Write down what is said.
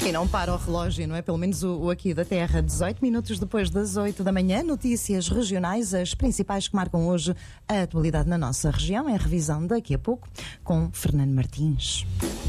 E não para o relógio, não é? Pelo menos o aqui da Terra. 18 minutos depois das 8 da manhã, notícias regionais, as principais que marcam hoje a atualidade na nossa região, em revisão daqui a pouco, com Fernando Martins.